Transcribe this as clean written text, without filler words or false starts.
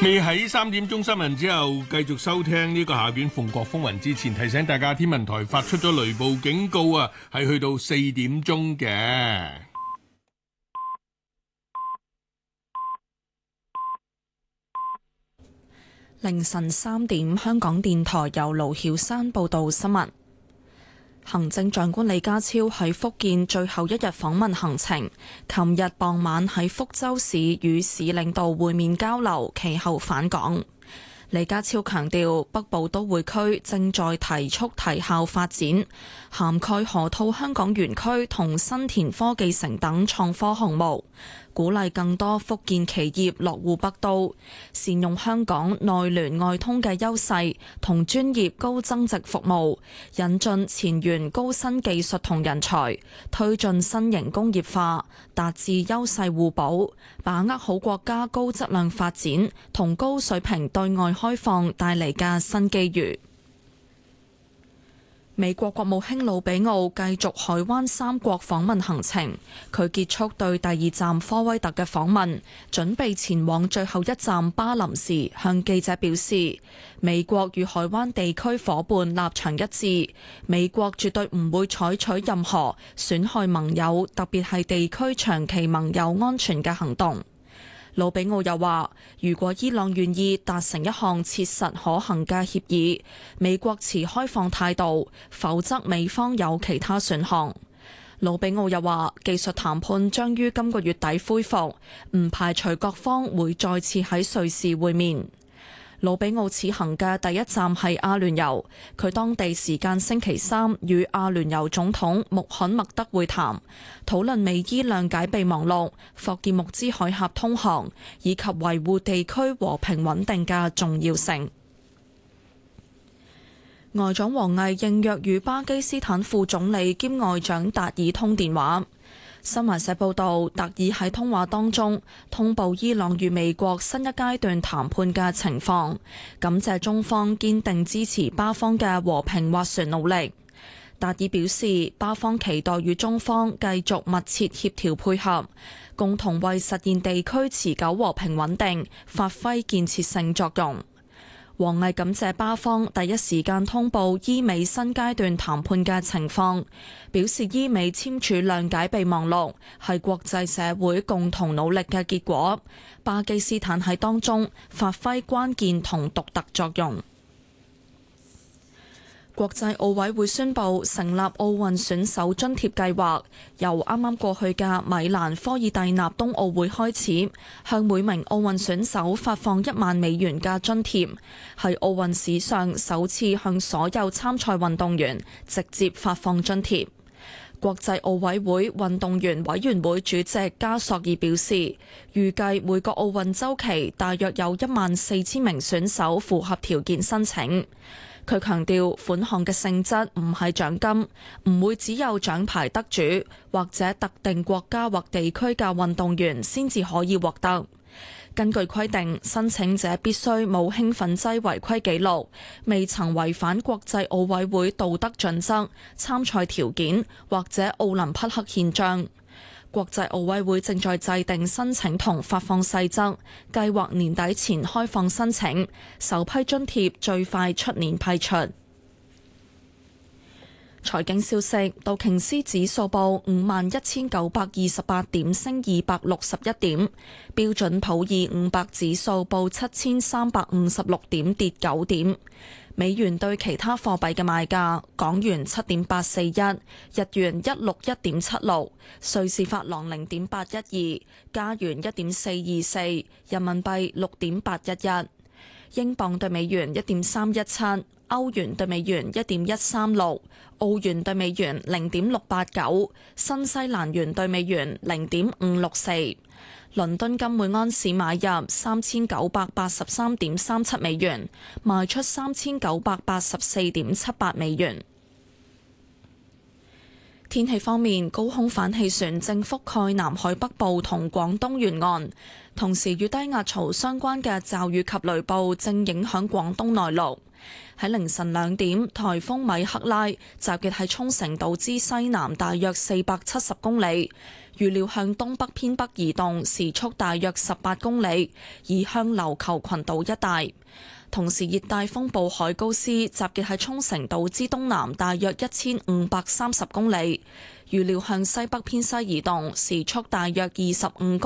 未喺3點鐘新聞之後繼續收聽呢個下卷鳳國風雲之前，提醒大家天文台發出咗雷暴警告啊，係去到4點鐘嘅。 凌晨3點，香港電台由盧曉山報道新聞。行政長官李家超喺福建最後一日訪問行程，琴日傍晚喺福州市與市領導會面交流，其後返港。李家超強調，北部都會區正在提速提效發展，涵蓋河套香港園區同新田科技城等創科項目，鼓勵更多福建企業落戶北都，善用香港內聯外通嘅優勢同專業高增值服務，引進前沿高新技術同人才，推進新型工業化，達至優勢互補，把握好國家高質量發展同高水平對外開放帶嚟嘅新機遇。美國國務卿魯比奧繼續海灣3國訪問行程，佢結束對第2站科威特嘅訪問，準備前往最後一站巴林時，向記者表示，美國與海灣地區夥伴立場一致，美國絕對唔會採取任何損害盟友，特別係地區長期盟友安全嘅行動。魯比奧又話，如果伊朗願意達成一項切實可行嘅協議，美國持開放態度，否則美方有其他選項。魯比奧又話，技術談判將於今個月底恢復，唔排除各方會再次喺瑞士會面。魯比奧此行嘅第一站係阿聯酋，佢當地時間星期3與阿聯酋總統穆罕默德會談，討論美伊諒解備忘錄、霍爾木茲海峽通航以及維護地區和平穩定嘅重要性。外長王毅應約與巴基斯坦副總理兼外長達爾通電話。新華社報道，達爾喺通話當中通報伊朗與美國新一階段談判嘅情況，感謝中方堅定支持巴方嘅和平斡旋努力。達爾表示，巴方期待與中方繼續密切協調配合，共同為實現地區持久和平穩定發揮建設性作用。王毅感謝巴方第一時間通報伊美新階段談判嘅情況，表示伊美簽署諒解備忘錄係國際社會共同努力嘅結果，巴基斯坦喺當中發揮關鍵同獨特作用。國際奧委會宣布成立奧運選手津貼計劃，由啱啱過去嘅米蘭科爾蒂納冬奧會開始，向每名奧運選手發放1萬美元嘅津貼，係奧運史上首次向所有參賽運動員直接發放津貼。國際奧委會運動員委員會主席加索爾表示，預計每個奧運週期大約有14000名選手符合條件申請。佢強調，款項嘅性質唔係獎金，唔會只有獎牌得主或者特定國家或地區嘅運動員先至可以獲得。根據規定，申請者必須冇興奮劑違規記錄，未曾違反國際奧委會道德準則、參賽條件或者奧林匹克憲章。國際奧委會正在制定申請同發放細則，計劃年底前開放申請，首批津貼最快出年批出。財經消息，道瓊斯指數報51,928點，升261點；標準普爾500指數報7,356點，跌9點。美元對其他貨幣嘅賣價：港元7.841，日元161.76，瑞士法郎0.812，加元1.424，人民幣6.811，英鎊對美元1.317，歐元對美元1.136，澳元對美元0.689，新西蘭元對美元0.564。倫敦金每安士買入3983.37美元，賣出3984.78美元。天氣方面，高空反氣旋正覆蓋南海北部同廣東沿岸，同時與低壓槽相關嘅驟雨及雷暴正影響廣東內陸。 喺凌晨2點，颱風米克拉集結喺沖繩島之西南大約470公里，預料向東北偏北移動，時速大約18公里，移向琉球群島一帶。同時，熱帶風暴海高斯集結喺沖繩島之東南大約1530公里，預料向西北偏西移動，時速大約25公里。